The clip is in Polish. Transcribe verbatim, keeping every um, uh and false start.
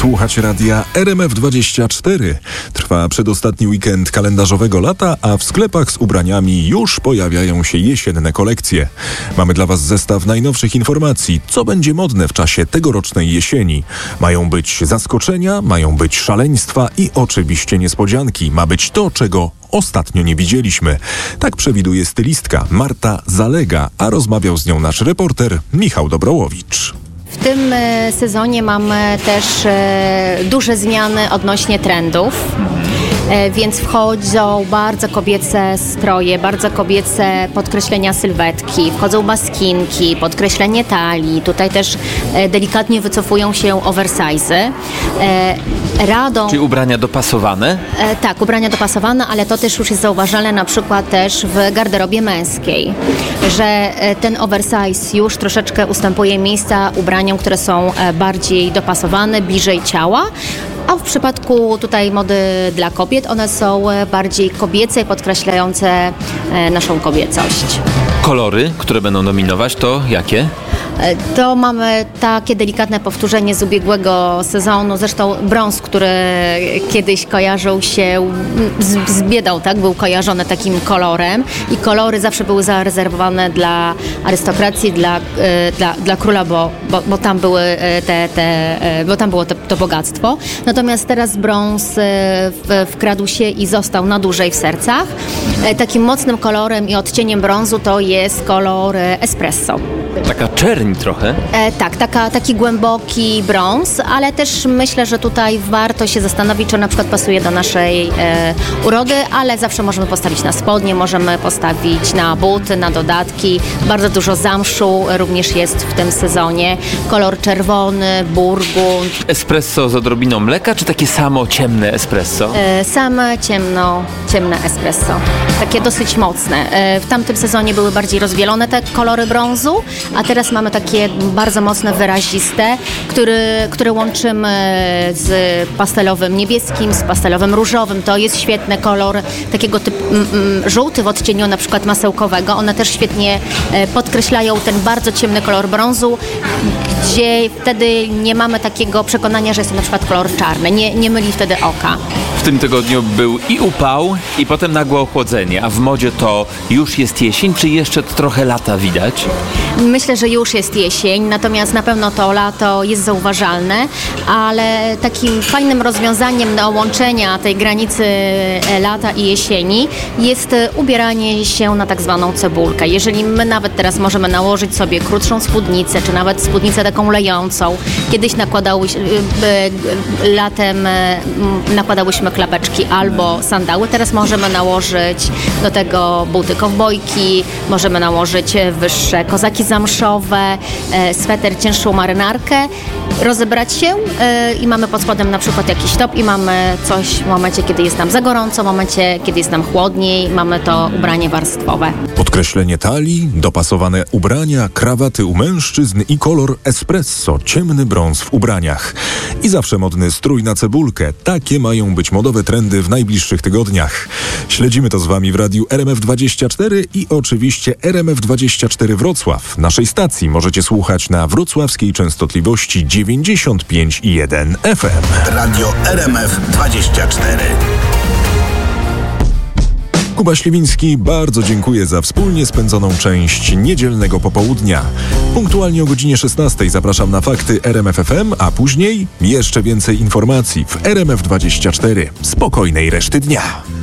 Słuchać radia R M F dwadzieścia cztery. Trwa przedostatni weekend kalendarzowego lata, a w sklepach z ubraniami już pojawiają się jesienne kolekcje. Mamy dla Was zestaw najnowszych informacji, co będzie modne w czasie tegorocznej jesieni. Mają być zaskoczenia, mają być szaleństwa i oczywiście niespodzianki. Ma być to, czego ostatnio nie widzieliśmy. Tak przewiduje stylistka Marta Zalega, a rozmawiał z nią nasz reporter Michał Dobrołowicz. W tym e, sezonie mamy też e, duże zmiany odnośnie trendów, e, więc wchodzą bardzo kobiece stroje, bardzo kobiece podkreślenia sylwetki, wchodzą maskinki, podkreślenie talii, tutaj też e, delikatnie wycofują się oversize'y. E, radą... Czyli ubrania dopasowane? E, tak, ubrania dopasowane, ale to też już jest zauważalne na przykład też w garderobie męskiej, że e, ten oversize już troszeczkę ustępuje miejsca ubraniom, które są e, bardziej dopasowane, bliżej ciała, a w przypadku tutaj mody dla kobiet one są e, bardziej kobiece, podkreślające e, naszą kobiecość. Kolory, które będą dominować, to jakie? To mamy takie delikatne powtórzenie z ubiegłego sezonu. Zresztą brąz, który kiedyś kojarzył się z, z biedą, tak? Był kojarzony takim kolorem i kolory zawsze były zarezerwowane dla arystokracji, dla, dla, dla króla, bo, bo, bo tam były te, te, bo tam było to, to bogactwo. Natomiast teraz brąz wkradł się i został na dłużej w sercach. Takim mocnym kolorem i odcieniem brązu to jest kolor espresso. Taka czerń trochę? E, tak, taka, taki głęboki brąz, ale też myślę, że tutaj warto się zastanowić, czy na przykład pasuje do naszej e, urody, ale zawsze możemy postawić na spodnie, możemy postawić na buty, na dodatki. Bardzo dużo zamszu również jest w tym sezonie. Kolor czerwony, burgund. Espresso z odrobiną mleka, czy takie samo ciemne espresso? E, same ciemno, ciemne espresso. Takie dosyć mocne. E, w tamtym sezonie były bardziej rozwielone te kolory brązu, a teraz mamy takie bardzo mocne, wyraziste, który, które łączymy z pastelowym niebieskim, z pastelowym różowym. To jest świetny kolor takiego typu mm, mm, żółty w odcieniu na przykład masełkowego. One też świetnie e, podkreślają ten bardzo ciemny kolor brązu, gdzie wtedy nie mamy takiego przekonania, że jest to na przykład kolor czarny. Nie, nie myli wtedy oka. W tym tygodniu był i upał, i potem nagłe ochłodzenie. A w modzie to już jest jesień, czy jeszcze trochę lata widać? Myślę, że już jest jesień, natomiast na pewno to lato jest zauważalne, ale takim fajnym rozwiązaniem do łączenia tej granicy lata i jesieni jest ubieranie się na tak zwaną cebulkę. Jeżeli my nawet teraz możemy nałożyć sobie krótszą spódnicę, czy nawet spódnicę taką lejącą, kiedyś nakładałyśmy, latem nakładałyśmy klapeczki albo sandały, teraz możemy nałożyć do tego buty kowbojki, możemy nałożyć wyższe kozaki zamszowe, e, sweter, cięższą marynarkę, rozebrać się e, i mamy pod spodem na przykład jakiś top i mamy coś w momencie, kiedy jest nam za gorąco, w momencie, kiedy jest nam chłodniej, mamy to ubranie warstwowe. Podkreślenie talii, dopasowane ubrania, krawaty u mężczyzn i kolor espresso, ciemny brąz w ubraniach. I zawsze modny strój na cebulkę. Takie mają być modowe trendy w najbliższych tygodniach. Śledzimy to z Wami w radiu R M F dwadzieścia cztery i oczywiście R M F dwadzieścia cztery Wrocław. Naszej stacji możecie słuchać na wrocławskiej częstotliwości dziewięćdziesiąt pięć i jeden F M. Radio R M F dwadzieścia cztery. Kuba Śliwiński, bardzo dziękuję za wspólnie spędzoną część niedzielnego popołudnia. Punktualnie o godzinie szesnastej zapraszam na fakty R M F F M, a później jeszcze więcej informacji w R M F dwadzieścia cztery. Spokojnej reszty dnia.